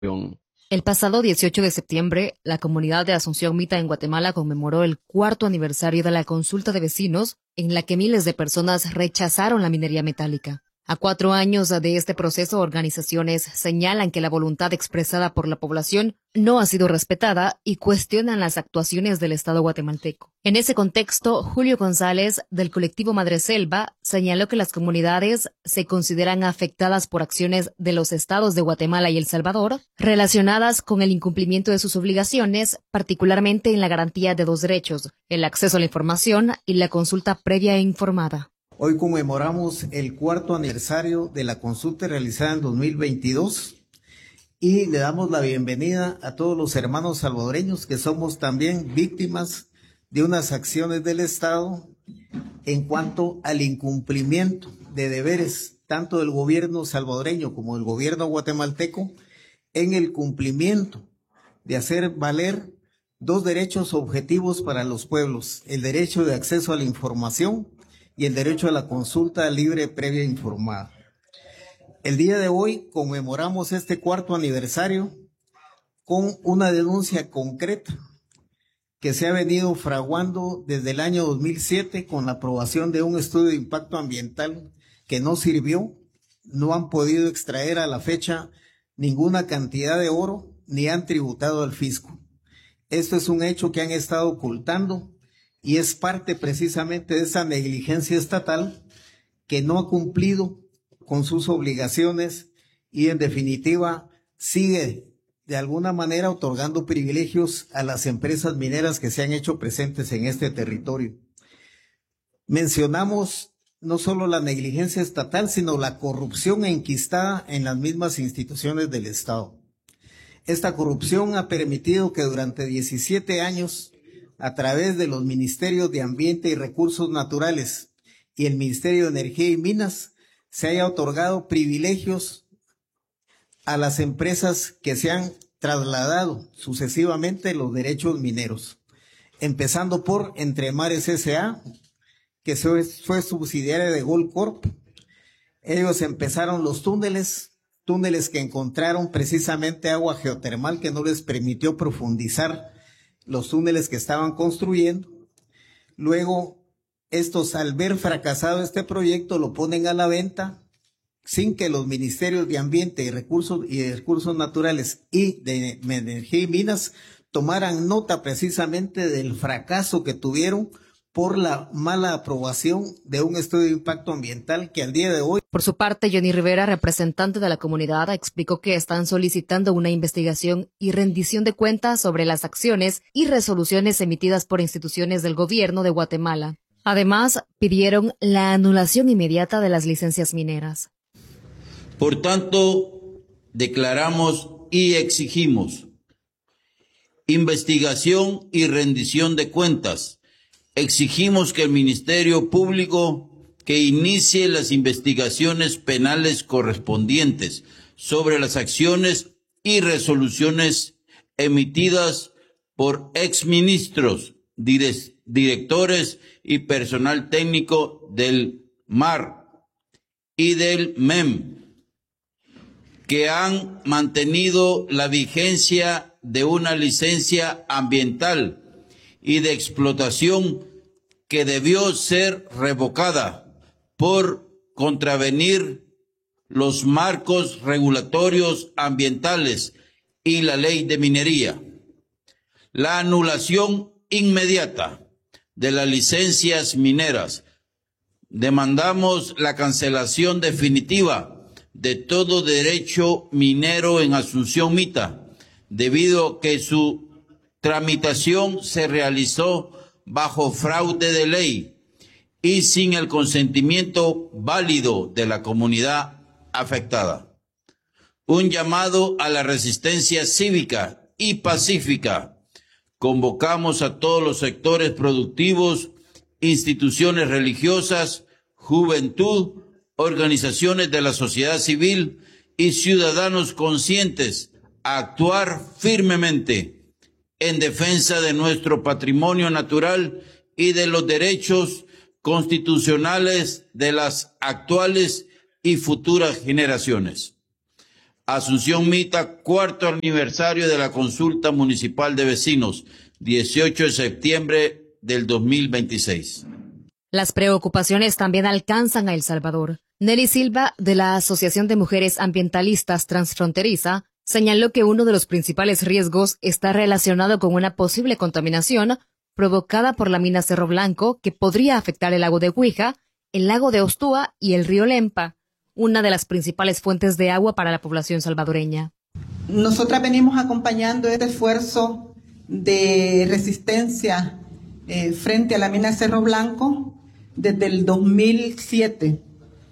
El pasado 18 de septiembre, la comunidad de Asunción Mita en Guatemala conmemoró el cuarto aniversario de la consulta de vecinos, en la que miles de personas rechazaron la minería metálica. A 4 años de este proceso, organizaciones señalan que la voluntad expresada por la población no ha sido respetada y cuestionan las actuaciones del Estado guatemalteco. En ese contexto, Julio González, del colectivo Madre Selva, señaló que las comunidades se consideran afectadas por acciones de los estados de Guatemala y El Salvador relacionadas con el incumplimiento de sus obligaciones, particularmente en la garantía de 2 derechos, el acceso a la información y la consulta previa e informada. Hoy conmemoramos el cuarto aniversario de la consulta realizada en 2022 y le damos la bienvenida a todos los hermanos salvadoreños que somos también víctimas de unas acciones del Estado en cuanto al incumplimiento de deberes tanto del gobierno salvadoreño como del gobierno guatemalteco en el cumplimiento de hacer valer 2 derechos objetivos para los pueblos: el derecho de acceso a la información y el derecho a la consulta libre, previa e informada. El día de hoy conmemoramos este cuarto aniversario con una denuncia concreta que se ha venido fraguando desde el año 2007 con la aprobación de un estudio de impacto ambiental que no sirvió. No han podido extraer a la fecha ninguna cantidad de oro ni han tributado al fisco. Esto es un hecho que han estado ocultando y es parte precisamente de esa negligencia estatal que no ha cumplido con sus obligaciones y en definitiva sigue de alguna manera otorgando privilegios a las empresas mineras que se han hecho presentes en este territorio. Mencionamos no solo la negligencia estatal, sino la corrupción enquistada en las mismas instituciones del Estado. Esta corrupción ha permitido que durante 17 años, a través de los Ministerios de Ambiente y Recursos Naturales y el Ministerio de Energía y Minas, se haya otorgado privilegios a las empresas que se han trasladado sucesivamente los derechos mineros, empezando por Entre Mares S.A., que fue subsidiaria de Goldcorp. Ellos empezaron los túneles que encontraron precisamente agua geotermal que no les permitió profundizar los túneles que estaban construyendo. Luego, estos, al ver fracasado este proyecto, lo ponen a la venta sin que los ministerios de Ambiente y Recursos Naturales y de Energía y Minas tomaran nota precisamente del fracaso que tuvieron por la mala aprobación de un estudio de impacto ambiental que al día de hoy. Por su parte, Johnny Rivera, representante de la comunidad, explicó que están solicitando una investigación y rendición de cuentas sobre las acciones y resoluciones emitidas por instituciones del gobierno de Guatemala. Además, pidieron la anulación inmediata de las licencias mineras. Por tanto, declaramos y exigimos investigación y rendición de cuentas. Exigimos que el Ministerio Público que inicie las investigaciones penales correspondientes sobre las acciones y resoluciones emitidas por exministros, directores y personal técnico del MAR y del MEM, que han mantenido la vigencia de una licencia ambiental y de explotación que debió ser revocada por contravenir los marcos regulatorios ambientales y la ley de minería. La anulación inmediata de las licencias mineras. Demandamos la cancelación definitiva de todo derecho minero en Asunción Mita, debido a que su tramitación se realizó bajo fraude de ley y sin el consentimiento válido de la comunidad afectada. Un llamado a la resistencia cívica y pacífica. Convocamos a todos los sectores productivos, instituciones religiosas, juventud, organizaciones de la sociedad civil y ciudadanos conscientes a actuar firmemente en defensa de nuestro patrimonio natural y de los derechos constitucionales de las actuales y futuras generaciones. Asunción Mita, cuarto aniversario de la consulta municipal de vecinos, 18 de septiembre del 2026. Las preocupaciones también alcanzan a El Salvador. Nelly Silva, de la Asociación de Mujeres Ambientalistas Transfronteriza, señaló que uno de los principales riesgos está relacionado con una posible contaminación provocada por la mina Cerro Blanco que podría afectar el lago de Huija, el lago de Ostúa y el río Lempa, una de las principales fuentes de agua para la población salvadoreña. Nosotras venimos acompañando este esfuerzo de resistencia frente a la mina Cerro Blanco desde el 2007,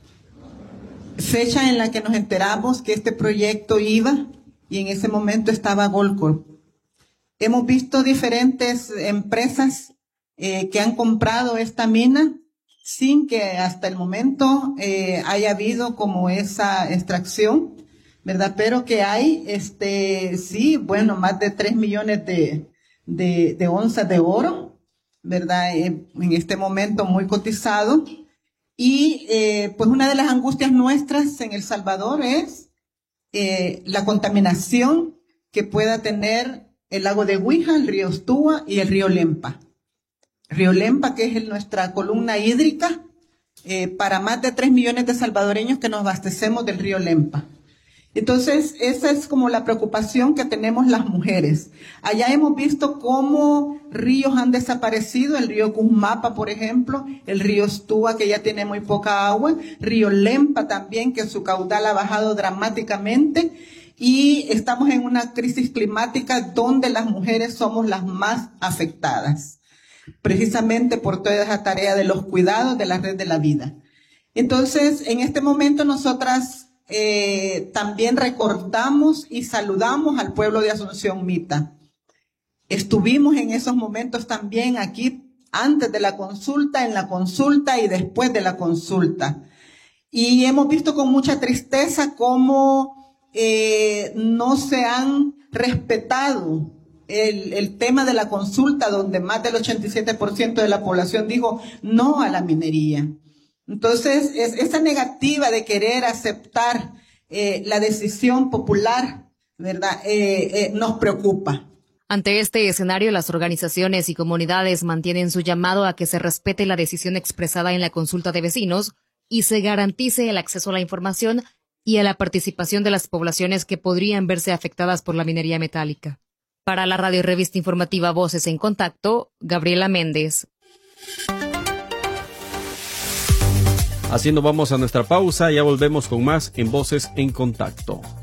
fecha en la que nos enteramos que este proyecto iba y en ese momento estaba Goldcorp. Hemos visto diferentes empresas que han comprado esta mina sin que hasta el momento haya habido como esa extracción, ¿verdad? Pero que hay, sí, bueno, más de 3 millones de onzas de oro, ¿verdad? En este momento muy cotizado. Y pues una de las angustias nuestras en El Salvador es la contaminación que pueda tener el lago de Huija, el río Ostúa y el río Lempa. Río Lempa, que es nuestra columna hídrica para más de 3 millones de salvadoreños que nos abastecemos del río Lempa. Entonces, esa es como la preocupación que tenemos las mujeres. Allá hemos visto cómo ríos han desaparecido, el río Cusmapa, por ejemplo, el río Ostúa, que ya tiene muy poca agua, río Lempa también, que su caudal ha bajado dramáticamente, y estamos en una crisis climática donde las mujeres somos las más afectadas, precisamente por toda esa tarea de los cuidados de la red de la vida. Entonces, en este momento nosotras también recordamos y saludamos al pueblo de Asunción Mita. Estuvimos en esos momentos también aquí antes de la consulta, en la consulta y después de la consulta. Y hemos visto con mucha tristeza cómo no se han respetado el tema de la consulta, donde más del 87% de la población dijo no a la minería. Entonces, esa negativa de querer aceptar la decisión popular, ¿verdad? Nos preocupa. Ante este escenario, las organizaciones y comunidades mantienen su llamado a que se respete la decisión expresada en la consulta de vecinos y se garantice el acceso a la información y a la participación de las poblaciones que podrían verse afectadas por la minería metálica. Para la radio y revista informativa Voces en Contacto, Gabriela Méndez. Haciendo vamos a nuestra pausa, ya volvemos con más en Voces en Contacto.